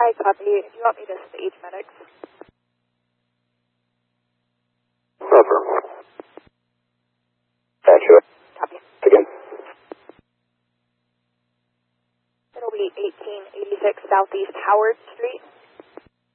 Hi, copy. Do you want me to stage medics? Affirm. Gotcha. Copy. Again. It'll be 1886 Southeast Howard Street.